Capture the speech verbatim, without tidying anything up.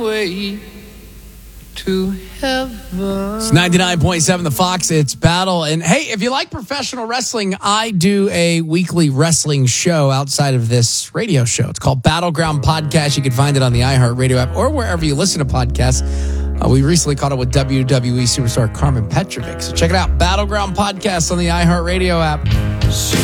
way to heaven. It's ninety-nine point seven The Fox. It's Battle. And hey, if you like professional wrestling, I do a weekly wrestling show outside of this radio show. It's called Battleground Podcast. You can find it on the iHeartRadio app or wherever you listen to podcasts. Uh, we recently caught up with W W E superstar Carmen Petrovic. So check it out. Battleground Podcast on the iHeartRadio app.